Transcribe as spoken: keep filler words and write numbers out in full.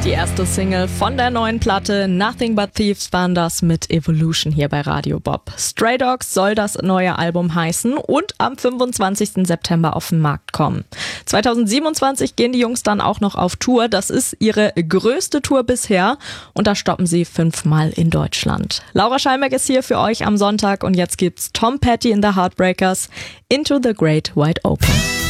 Die erste Single von der neuen Platte Nothing But Thieves waren das mit Evolution hier bei Radio Bob. Stray Dogs soll das neue Album heißen und am fünfundzwanzigsten September auf den Markt kommen. zweitausendsiebenundzwanzig gehen die Jungs dann auch noch auf Tour. Das ist ihre größte Tour bisher und da stoppen sie fünfmal in Deutschland. Laura Scheinberg ist hier für euch am Sonntag und jetzt gibt's Tom Petty in the Heartbreakers, Into the Great Wide Open.